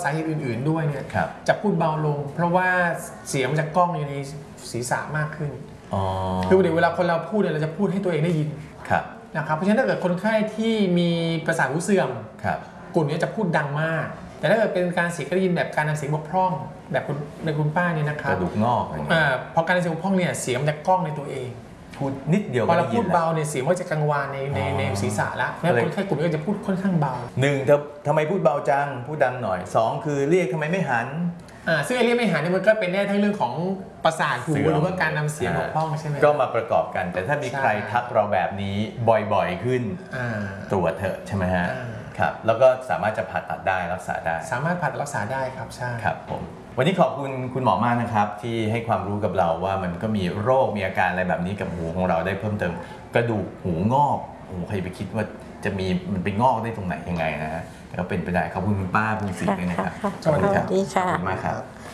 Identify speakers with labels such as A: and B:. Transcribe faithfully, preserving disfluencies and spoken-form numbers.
A: าเหตุอื่นๆด้วยเนี่ยจะพูดเบาลงเพราะว่าเสียงมันจะก้องอยู่ในศีรษะมากขึ้นคือเวลาคนเราพูดเนี่ยเราจะพูดให้ตัวเองได้ยินนะครับเพราะฉะนั้นถ้าเกิดคนไข้ที่มีประสาทหูเสื่อมกลุ่มนี้จะพูดดังมากแต่ถ้าเกิดเป็นการเสียงได้ยินแบบการทำเสียงบกพร่องแบบคุณในคุณป้าเนี่ยนะครับ
B: กระดูกงอก
A: อ่าพอการทำเสียงบกพร่องเนี่ยเสียงมันจะก้องในตัวเอง
B: พูดนิดเดียว
A: พอเราพูดเบาเนี่ยเสียงมันจะกังวานในในในศีรษะแล้วเพราะคนไข้กลุ่มนี้จะพูดค่อนข้างเบา
B: หนึ่งทำไมพูดเบาจังพูดดังหน่อยสองคือเรียกทำไมไม่หัน
A: อ่าซึ่งไอ้เรียกไม่หันเนี่ยมันก็เป็นได้ทั้งเรื่องของประสาทหูหรือว่าการนำเสียงบกพร่องใช่ไหม
B: ก็มาประกอบกันแต่ถ้ามีใครทักเราแบบนี้บ่อยๆขึ้นตรวจเถอะใช่ไหมฮะครับแล้วก็สามารถจะผ่าตัดได้รักษาได้
A: สามารถผ่าตัดรักษาได้ครับใช่
B: ครับผมวันนี้ขอบคุณคุณหมอมากนะครับที่ให้ความรู้กับเราว่ามันก็มีโรคมีอาการอะไรแบบนี้กับหูของเราได้เพิ่มเติมกระดูกหูงอกโอ้ใครไปคิดว่าจะมีมันไปงอกได้ตรงไหนยังไงนะฮะก็เป็นไปได้ขอบคุณคุณป้าบุญศรีด้วยนะครับ
C: สวัสดีค่ะ
B: ขอบคุณมากครับ